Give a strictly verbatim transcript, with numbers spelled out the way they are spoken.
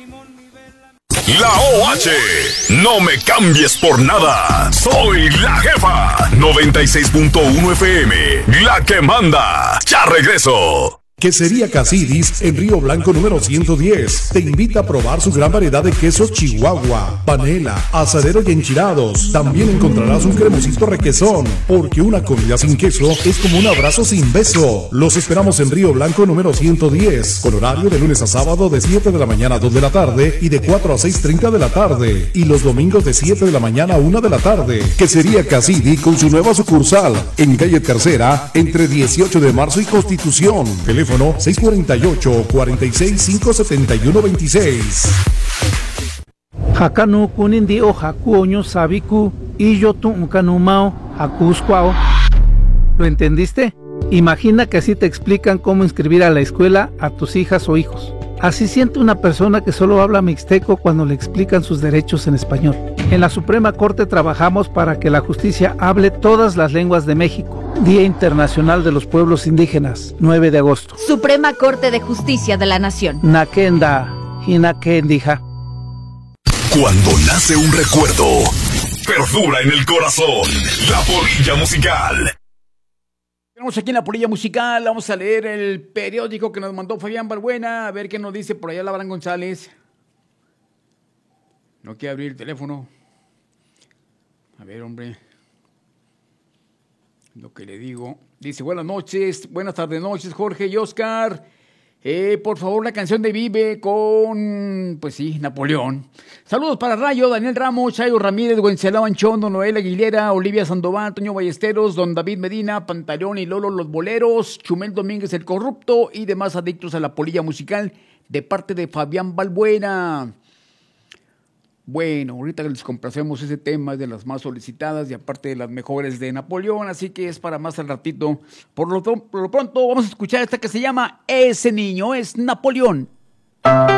La O H, no me cambies por nada. Soy la jefa. noventa y seis punto uno F M, la que manda. Ya regreso. Quesería Casidis en Río Blanco número ciento diez te invita a probar su gran variedad de quesos Chihuahua, panela, asadero y enchilados. También encontrarás un cremosito requesón, porque una comida sin queso es como un abrazo sin beso. Los esperamos en Río Blanco número ciento diez, con horario de lunes a sábado de siete de la mañana a dos de la tarde y de cuatro a seis treinta de la tarde, y los domingos de siete de la mañana a una de la tarde. Quesería Casidis con su nueva sucursal en calle Tercera entre dieciocho de marzo y Constitución. Teléfono seis cuatro ocho, cuatro seis cinco, siete uno dos seis. Hakanu kunindi o hakuoño sabiku y yo tu kanumao hakuskwao. ¿Lo entendiste? Imagina que así te explican cómo inscribir a la escuela a tus hijas o hijos. Así siente una persona que solo habla mixteco cuando le explican sus derechos en español. En la Suprema Corte trabajamos para que la justicia hable todas las lenguas de México. Día Internacional de los Pueblos Indígenas, nueve de agosto. Suprema Corte de Justicia de la Nación. Nakenda, Hinakendija. Cuando nace un recuerdo, perdura en el corazón. La Polilla Musical. Estamos aquí en la Polilla Musical. Vamos a leer el periódico que nos mandó Fabián Balbuena. A ver qué nos dice por allá Labrán González. No quiere abrir el teléfono. A ver, hombre. Lo que le digo. Dice, buenas noches, buenas tardes noches, Jorge y Oscar. Eh, por favor, la canción de Vive con, pues sí, Napoleón. Saludos para Rayo, Daniel Ramos, Chayo Ramírez, Wenceslao Anchondo, Noel Aguilera, Olivia Sandoval, Toño Ballesteros, Don David Medina, Pantaleón y Lolo Los Boleros, Chumel Domínguez el Corrupto y demás adictos a la Polilla Musical de parte de Fabián Balbuena. Bueno, ahorita les complacemos ese tema, es de las más solicitadas y aparte de las mejores de Napoleón, así que es para más al ratito. Por lo, por lo pronto vamos a escuchar esta que se llama Ese Niño es Napoleón.